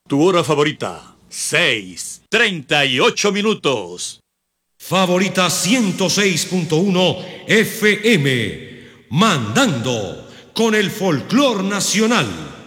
Tu hora favorita, 6:38. Favorita 106.1 FM, mandando con el folclor nacional.